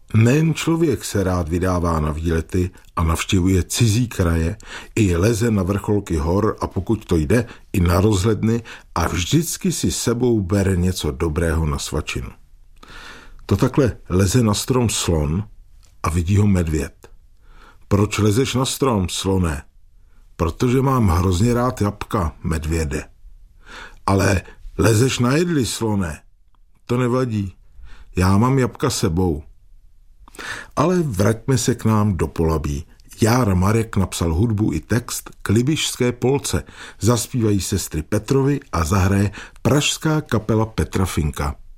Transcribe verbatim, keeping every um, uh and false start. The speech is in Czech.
Nejen člověk se rád vydává na výlety a navštěvuje cizí kraje, i leze na vrcholky hor a pokud to jde, i na rozhledny a vždycky si sebou bere něco dobrého na svačinu. To takhle leze na strom slon a vidí ho medvěd. Proč lezeš na strom, slone? Protože mám hrozně rád jabka, medvěde. Ale lezeš na jedli, slone? To nevadí, já mám jabka sebou. Ale vraťme se k nám do Polabí. Jára Marek napsal hudbu i text k Libišské polce. Zaspívají sestry Petrovy a zahraje pražská kapela Petra Finka.